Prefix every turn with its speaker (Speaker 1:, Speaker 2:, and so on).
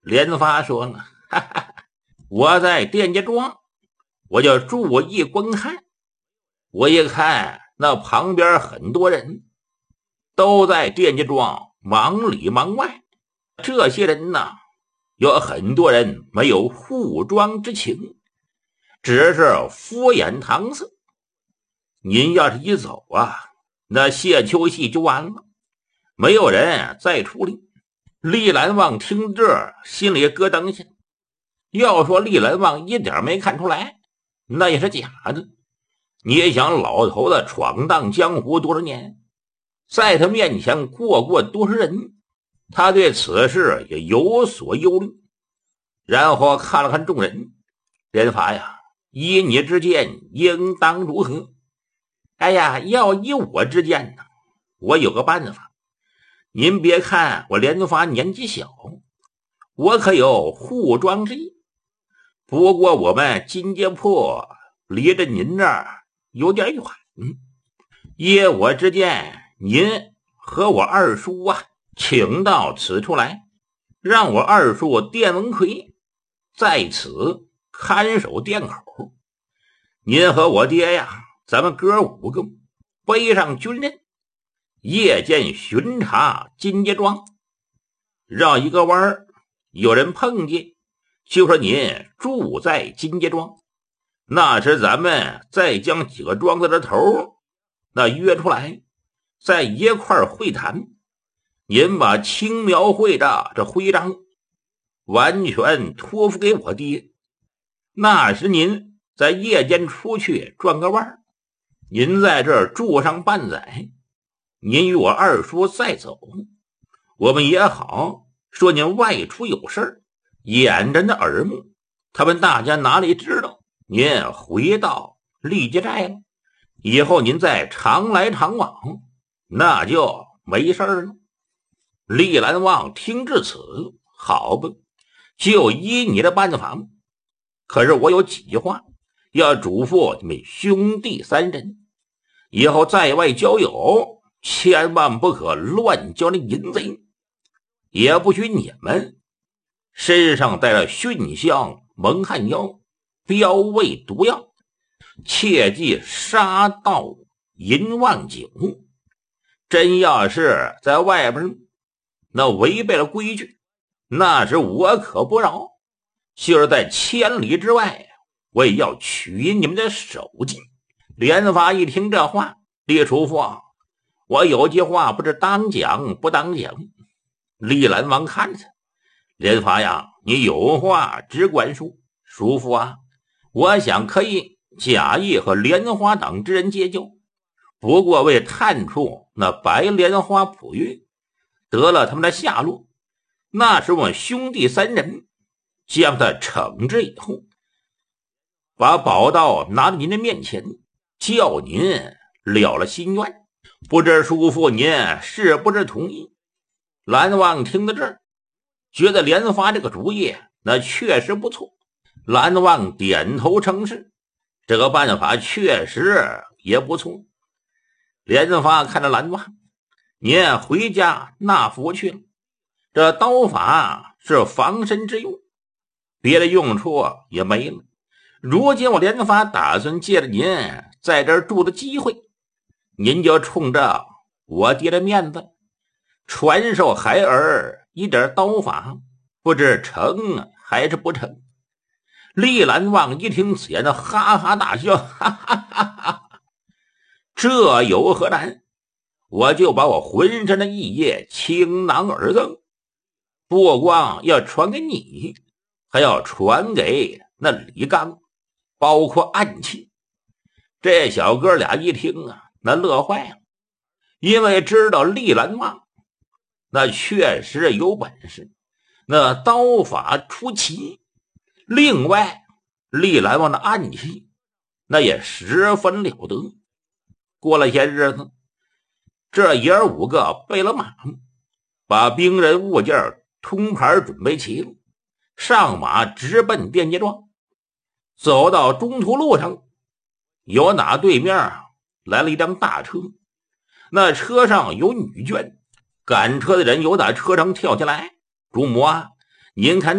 Speaker 1: 连发说了，哈哈，我在店家庄，我就注意观看。我一看那旁边很多人都在店家庄忙里忙外，这些人呢，有很多人没有护庄之情，只是敷衍搪塞。您要是一走啊，那谢秋戏就完了，没有人再处理。厉兰旺听这心里咯噔下，要说厉兰旺一点没看出来，那也是假的。你也想老头子闯荡江湖多少年，在他面前过多少人，他对此事也有所忧虑。然后看了看众人，连发呀，依你之见应当如何？哎呀，要依我之见呢，我有个办法。您别看我连发年纪小，我可有护庄之意。不过我们金街铺离着您这儿有点远，依我之见，您和我二叔啊，请到此处来，让我二叔店文奎在此看守店口。您和我爹呀，咱们哥5个背上军刃，夜间巡查金街庄，绕一个弯儿，有人碰见，就说您住在金街庄。那时咱们再将几个庄子的头那约出来，在一块会谈。您把青苗会的这徽章完全托付给我爹，那时您在夜间出去转个弯，您在这儿住上半载，您与我二叔再走，我们也好说您外出有事，掩着那耳目，他们大家哪里知道您回到厉家寨了，以后您再常来常往，那就没事了。厉兰旺听至此，好吧，就依你的办法。可是我有几句话要嘱咐你们兄弟3人，以后在外交友，千万不可乱交那淫贼，也不许你们身上带着熏香、蒙汗药、标味毒药，切忌杀盗淫妄酒。真要是在外边那违背了规矩，那是我可不饶，就是在千里之外，我也要取你们的首级。连发一听这话，厉叔父，我有句话不知当讲不当讲。厉兰王看着连发呀，你有话只管说。叔父啊，我想可以假意和莲花党之人结交，不过为探出那白莲花谱约，得了他们的下落，那是我们兄弟3人将他惩治以后，把宝刀拿到您的面前，叫您了了心愿。不知叔父您是不是同意？蓝旺听到这儿，觉得连发这个主意那确实不错。蓝旺点头称是，这个办法确实也不错。连发看着蓝旺，您回家纳福去了，这刀法是防身之用，别的用处也没了。如今我连发打算借着您在这儿住的机会，您就冲着我爹的面子传授孩儿一点刀法，不知成还是不成。厉兰旺一听此言，哈哈大笑，哈哈哈哈，这有何难？我就把我浑身的异业倾囊而赠，不光要传给你，还要传给那李刚，包括暗器。这小哥俩一听啊，那乐坏了，因为知道厉兰旺那确实有本事，那刀法出奇。另外厉兰旺的暗器那也十分了得。过了些日子，这爷儿5个备了马，把兵人物件通盘准备齐了，上马直奔店家庄。走到中途路上，有哪对面来了一辆大车，那车上有女眷，赶车的人有打车上跳下来，主母啊， 您看